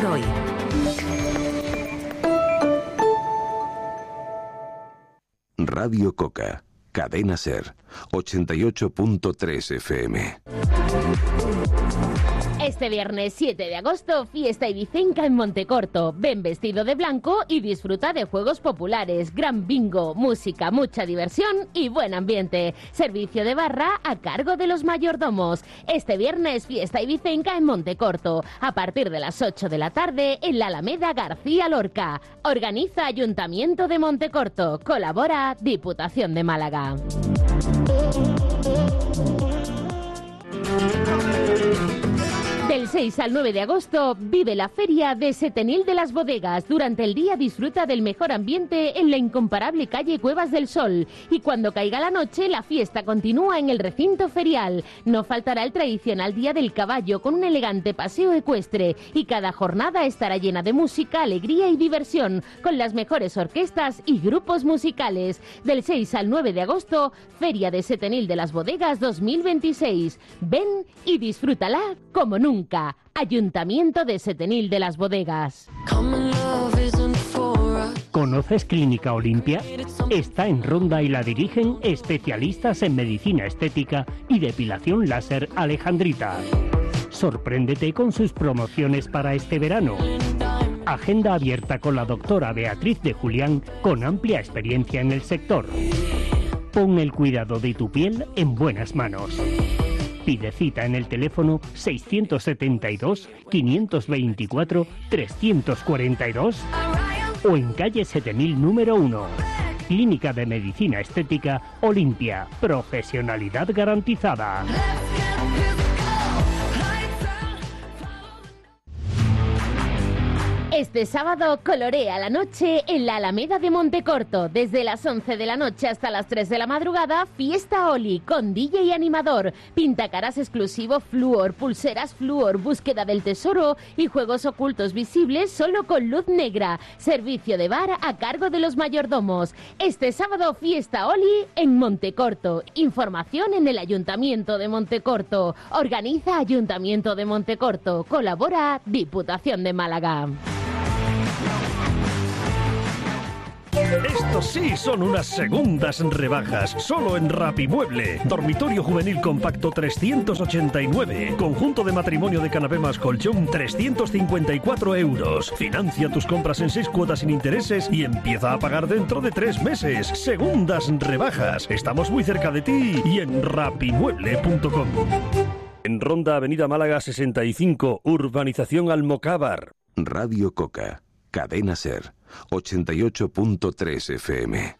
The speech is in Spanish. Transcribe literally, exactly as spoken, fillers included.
hoy. Radio Coca, Cadena Ser, ochenta y ocho punto tres F M. Este viernes siete de agosto, fiesta ibicenca en Montecorto. Ven vestido de blanco y disfruta de juegos populares, gran bingo, música, mucha diversión y buen ambiente. Servicio de barra a cargo de los mayordomos. Este viernes, fiesta ibicenca en Montecorto. A partir de las ocho de la tarde, en la Alameda García Lorca. Organiza Ayuntamiento de Montecorto. Colabora Diputación de Málaga. Del seis al nueve de agosto vive la Feria de Setenil de las Bodegas. Durante el día disfruta del mejor ambiente en la incomparable calle Cuevas del Sol. Y cuando caiga la noche, la fiesta continúa en el recinto ferial. No faltará el tradicional Día del Caballo con un elegante paseo ecuestre. Y cada jornada estará llena de música, alegría y diversión, con las mejores orquestas y grupos musicales. Del seis al nueve de agosto, Feria de Setenil de las Bodegas dos mil veintiséis. Ven y disfrútala como nunca. Ayuntamiento de Setenil de las Bodegas. ¿Conoces Clínica Olimpia? Está en Ronda y la dirigen especialistas en medicina estética y depilación láser Alejandrita. Sorpréndete con sus promociones para este verano. Agenda abierta con la doctora Beatriz de Julián, con amplia experiencia en el sector. Pon el cuidado de tu piel en buenas manos. Pide cita en el teléfono seiscientos setenta y dos, quinientos veinticuatro, trescientos cuarenta y dos o en calle Setenil número uno. Clínica de Medicina Estética Olimpia. Profesionalidad garantizada. Este sábado colorea la noche en la Alameda de Montecorto. Desde las once de la noche hasta las tres de la madrugada, fiesta Oli con D J y animador, pintacaras exclusivo Fluor, pulseras Fluor, búsqueda del tesoro y juegos ocultos visibles solo con luz negra. Servicio de bar a cargo de los mayordomos. Este sábado fiesta Oli en Montecorto. Información en el Ayuntamiento de Montecorto. Organiza Ayuntamiento de Montecorto. Colabora Diputación de Málaga. Estos sí son unas segundas rebajas, solo en Rapimueble. Dormitorio juvenil compacto trescientos ochenta y nueve. Conjunto de matrimonio de canapé más colchón trescientos cincuenta y cuatro euros. Financia tus compras en seis cuotas sin intereses y empieza a pagar dentro de tres meses. Segundas rebajas. Estamos muy cerca de ti y en rapimueble punto com. En Ronda, Avenida Málaga sesenta y cinco, Urbanización Almocávar. Radio Coca, Cadena Ser, ochenta y ocho punto tres F M.